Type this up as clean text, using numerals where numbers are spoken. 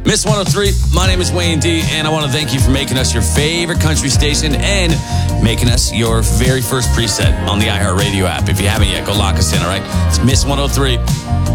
Miss 103, my name is Wayne D, and I want to thank you for making us your favorite country station and making us your very first preset on the iHeartRadio app. If you haven't yet, go lock us in, all right? It's Miss 103.